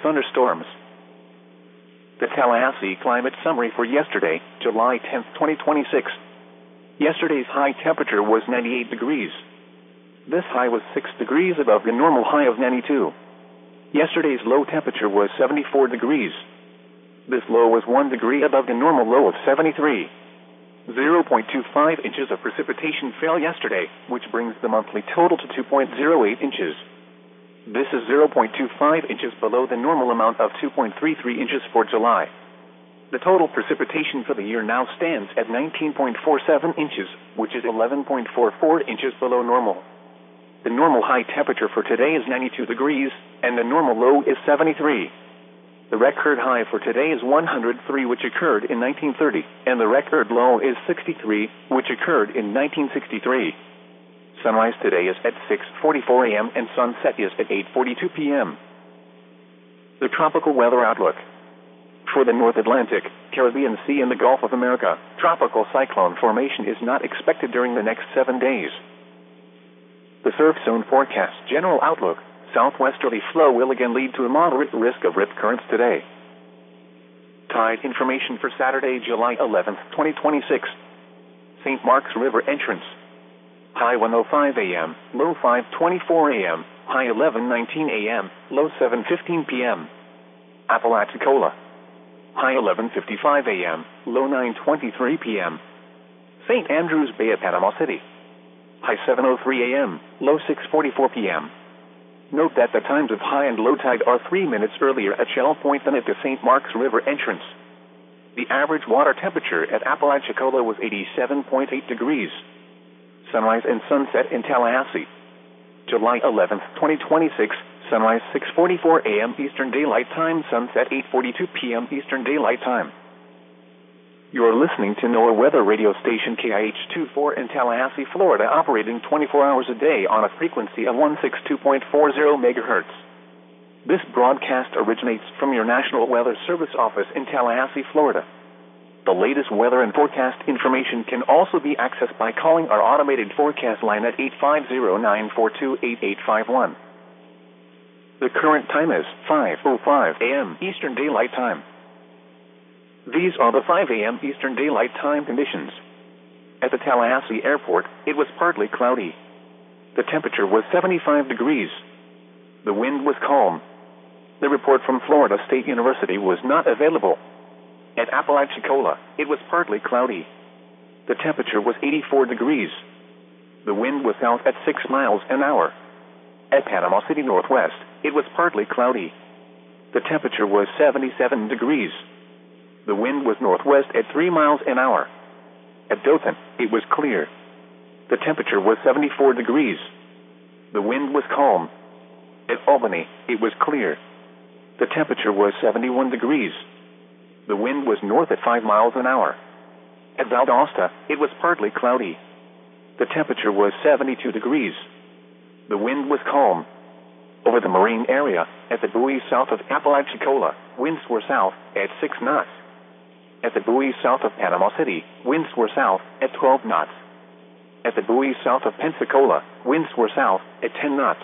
thunderstorms. The Tallahassee Climate Summary for yesterday, July 10, 2026. Yesterday's high temperature was 98 degrees. This high was 6 degrees above the normal high of 92. Yesterday's low temperature was 74 degrees. This low was 1 degree above the normal low of 73. 0.25 inches of precipitation fell yesterday, which brings the monthly total to 2.08 inches. This is 0.25 inches below the normal amount of 2.33 inches for July. The total precipitation for the year now stands at 19.47 inches, which is 11.44 inches below normal. The normal high temperature for today is 92 degrees, and the normal low is 73. The record high for today is 103, which occurred in 1930, and the record low is 63, which occurred in 1963. Sunrise today is at 6:44 a.m. and sunset is at 8:42 p.m. The tropical weather outlook. For the North Atlantic, Caribbean Sea and the Gulf of America, tropical cyclone formation is not expected during the next 7 days. The surf zone forecast general outlook. Southwesterly flow will again lead to a moderate risk of rip currents today. Tide information for Saturday, July 11, 2026. St. Mark's River entrance. High 1:05 a.m., low 5:24 a.m., high 11:19 a.m., low 7:15 p.m. Apalachicola. High 11:55 a.m., low 9:23 p.m. St. Andrews Bay at Panama City. High 7:03 a.m., low 6:44 p.m. Note that the times of high and low tide are 3 minutes earlier at Shell Point than at the St. Mark's River entrance. The average water temperature at Apalachicola was 87.8 degrees. Sunrise and sunset in Tallahassee. July 11, 2026, sunrise 6:44 a.m. Eastern Daylight Time, sunset 8:42 p.m. Eastern Daylight Time. You're listening to NOAA weather radio station KIH24 in Tallahassee, Florida, operating 24 hours a day on a frequency of 162.40 megahertz. This broadcast originates from your National Weather Service office in Tallahassee, Florida. The latest weather and forecast information can also be accessed by calling our automated forecast line at 850-942-8851. The current time is 5:05 a.m. Eastern Daylight Time. These are the 5 a.m. Eastern Daylight Time conditions. At the Tallahassee Airport, it was partly cloudy. The temperature was 75 degrees. The wind was calm. The report from Florida State University was not available. At Apalachicola, it was partly cloudy. The temperature was 84 degrees. The wind was south at 6 miles an hour. At Panama City Northwest, it was partly cloudy. The temperature was 77 degrees. The wind was northwest at 3 miles an hour. At Dothan, it was clear. The temperature was 74 degrees. The wind was calm. At Albany, it was clear. The temperature was 71 degrees. The wind was north at 5 miles an hour. At Valdosta, it was partly cloudy. The temperature was 72 degrees. The wind was calm. Over the marine area, at the buoy south of Apalachicola, winds were south at 6 knots. At the buoy south of Panama City, winds were south at 12 knots. At the buoy south of Pensacola, winds were south at 10 knots.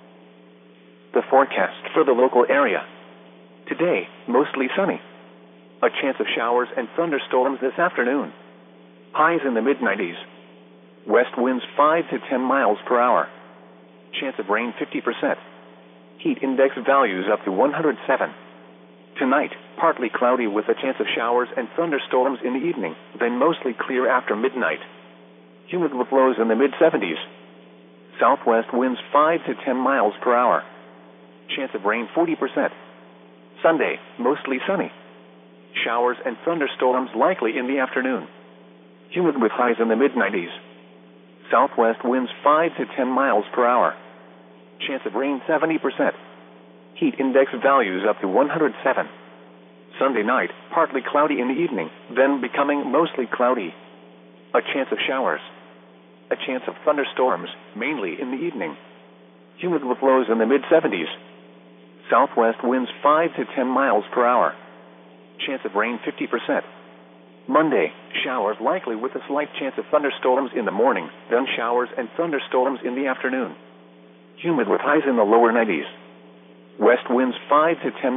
The forecast for the local area. Today, mostly sunny. A chance of showers and thunderstorms this afternoon. Highs in the mid-90s. West winds 5 to 10 miles per hour. Chance of rain 50%. Heat index values up to 107. Tonight, partly cloudy with a chance of showers and thunderstorms in the evening, then mostly clear after midnight. Humid with lows in the mid-70s. Southwest winds 5 to 10 miles per hour. Chance of rain 40%. Sunday, mostly sunny. Showers and thunderstorms likely in the afternoon. Humid with highs in the mid-90s. Southwest winds 5 to 10 miles per hour. Chance of rain 70%. Heat index values up to 107. Sunday night, partly cloudy in the evening, then becoming mostly cloudy. A chance of showers. A chance of thunderstorms, mainly in the evening. Humid with lows in the mid-70s. Southwest winds 5 to 10 miles per hour. Chance of rain 50%. Monday, showers likely with a slight chance of thunderstorms in the morning, then showers and thunderstorms in the afternoon. Humid with highs in the lower 90s. West winds 5 to 10